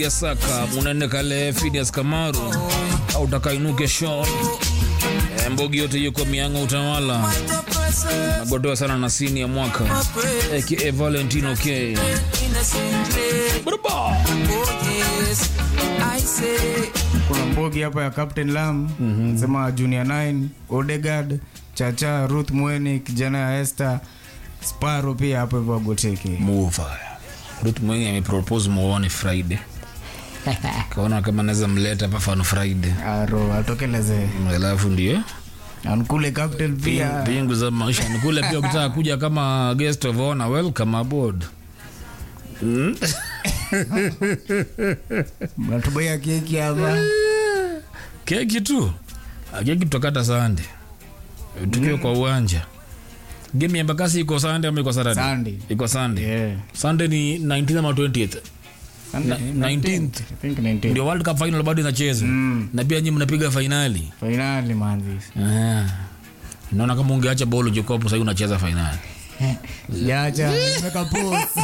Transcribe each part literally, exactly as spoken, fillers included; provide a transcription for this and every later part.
Saka munene kale Phineas Kamaru au takainuke Sean Mbogi yote yuko mianga utawala nagodoa sana na sini ya mwaka aka Valentino K Braba kuna Mbogi hapa ya Captain Lam mm-hmm. Sema Junior nine Odegaard Chacha Ruth Mweni kijana ya Esther Sparrow pia hapo hivyo Goteke move Ruth Mweni amepropose muone Friday kaona kama naweza mleta hapa Fun Friday aro atokeleze alafu ndio ankule Captain pia pingu za maisha nikule pia ukitaka kuja kama guest of honor welcome aboard mm? mnatubaya keki hapa keki tu keki tutakata Sunday tukio mm. kwa uwanja game ya Mbakasi iko Sunday ama iko Saturday Sunday iko Sunday yeah. Sunday ni nineteenth ama twentieth nineteenth I think nineteenth ndio World Cup final bado inachezwa mm. na pia nyinyi mnapiga finali finali manzi ah naona kama ungeacha bolo Jacob sasa unacheza finali yaacha nimeka pose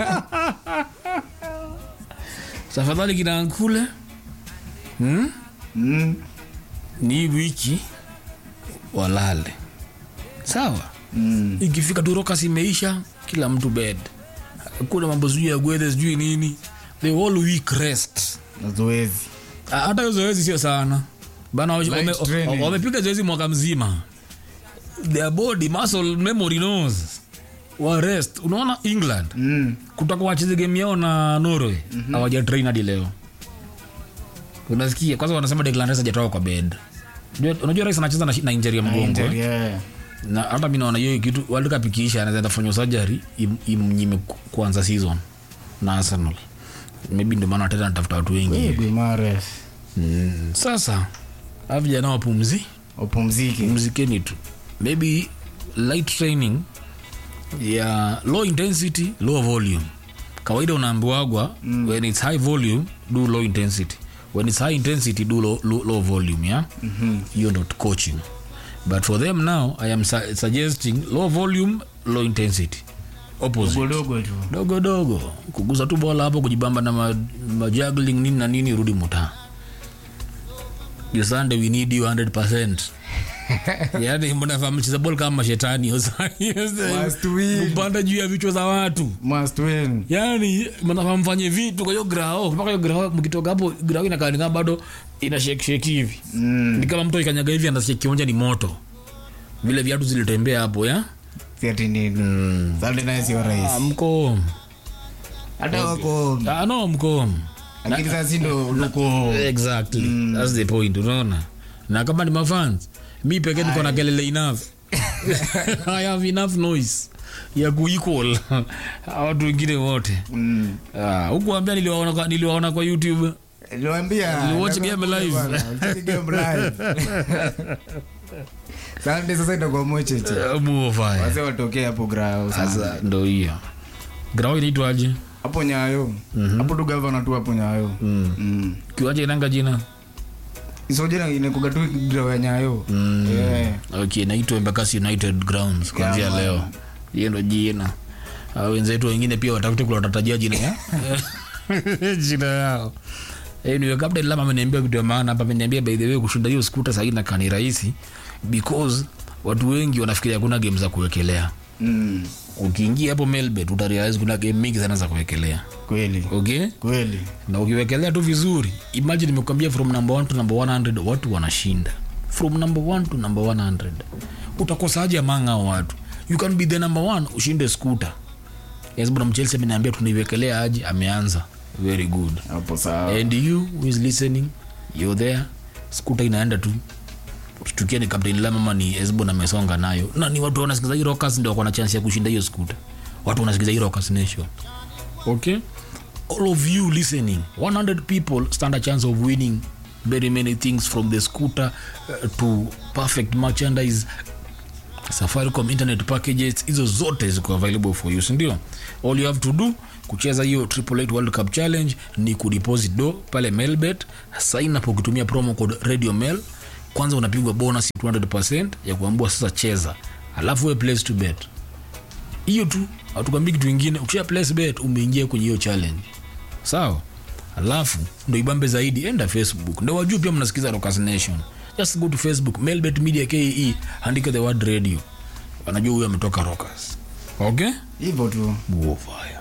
safadhali kinankule hmm mm. ni wiki walale sawa mm. ikifika tu roka simeisha kila mtu bed kuna mambo zuri ya gwethe sijui nini the whole week rest zoezi hata zoezi sio sana bana wamepiga zoezi mwaka mzima their body muscle memory knows wa rest unaona England mm. kutaka wacheze game yao na Norway mm-hmm. hawaja train hadi leo unasikia kwanza wanasema Declan Rice hajatoka kwa bed unajua Rice anacheza na, na injury ya mgongo yeah. na hata mimi naona hiyo kitu World Cup ikiisha anaweza kufanya surgery imnyime kuanza season na Arsenal maybe ndio maana tena natafuta watu wengi hivi Mahrez mm. Sasa vijana wapumzi wapumzike mzikeni tu maybe light training ya low intensity low volume kawaida unaambiwa mm. when it's high volume do low intensity when it's high intensity do low, low, low volume yeah mhm you're not coaching but for them now I am su- suggesting low volume low intensity opposite dogo dogo tu dogo dogo kugusa tu bola hapo kujibamba na ma, ma juggling nini na nini rudi muta you Sunday we need you one hundred percent yaani mbona fahamu cheza ball kama shetani must win kupanda juu ya vichwa za watu must win yaani mbona mfanye vitu kwa hiyo grao mpaka hiyo grao mkitoka hapo grao inakaa ni bado ina shake shake hivi mm. ni kama mtu ikanyaga hivi anasikia kionja ni moto vile viatu zilitembea hapo ya siati nini mm. Sunday night sio rahisi mko hata wako ah no mko lakini sasa ndio uko exactly mm. that's the point unaona na kama ni mafans mi pekee niko na kelele enough I have enough noise ya kuequal watu wengine wote mm. ah huko ambia niliwaona kwa niliwaona kwa YouTube niliwaambia niliwatch game live game live Sunday sasa ndio mocheche move fire wazee watokea hapo grao sasa ndio hiyo grao inaitwaje hapo Nyayo mm-hmm. hapo tu governor tu hapo Nyayo mm. mm. kiwaje inanga jina isojena inakuga tu grao ya Nyayo mm. yeah okay naitwa Mbakasi United Grounds kuanzia yeah, leo hiyo ndio jina au wenzetu wengine pia watafute kula watatajia jina ya jina yao eh ni Captain Lam ameniambia kitu ya maana hapa ameniambia by the way kushinda hiyo scooter sasa ina kani rahisi because watu wengi wanafikiria kuna game za kuwekelea mm. ukiingia hapo Melbet utarealize kuna game mingi sana za kuwekelea kweli okay kweli na ukiwekelea tu vizuri imagine nimekwambia from number one to number one hundred watu wanashinda from number one to number one hundred utakosaje amanga watu you can be the number one ushinde scooter yes bro Chelsea ameniambia tunaiwekelea aje ameanza very good hapo sawa and you who is listening you're there scooter inaenda tu tukia ni Captain Lam mama ni Esbo na mesonga nayo na ni watu wanasikiza hii Rockers ndio wako na chance ya kushinda hiyo scooter watu wanasikiza hii Rockers Nation okay all of you listening one hundred people stand a chance of winning very many things from the scooter uh, to perfect merchandise Safaricom internet packages hizo zote ziko available for you ndio all you have to do kucheza hiyo triple eight World Cup challenge ni kudeposit do pale Melbet sign up ukitumia promo code Radio Mel kwanza unapigwa bonus two hundred percent ya kuambua sasa cheza alafu we place to bet hiyo tu hatukwambii kitu kingine ukisha place bet umeingia kwenye hiyo challenge sawa alafu ndo ibambe zaidi, enda Facebook ndo wajue pia mnasikiza Rockers Nation. Just go to Facebook, Melbet Media K E, andika the word radio, wanajua huyo ametoka Rockers. Okay, hivyo tu. Buo fire.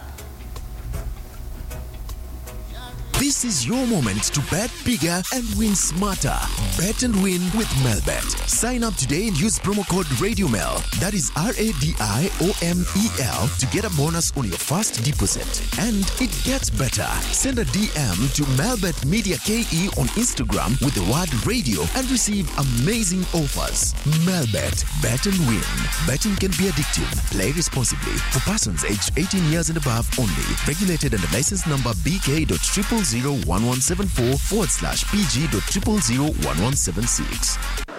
This is your moment to bet bigger and win smarter. Bet and win with Melbet. Sign up today and use promo code RadioMel. That is R A D I O M E L to get a bonus on your first deposit. And it gets better. Send a D M to Melbet Media K E on Instagram with the word radio and receive amazing offers. Melbet. Bet and win. Betting can be addictive. Play responsibly. For persons aged eighteen years and above only. Regulated under license number B K dot triple zero one one seven four forward slash P G dot triple zero one one seven six.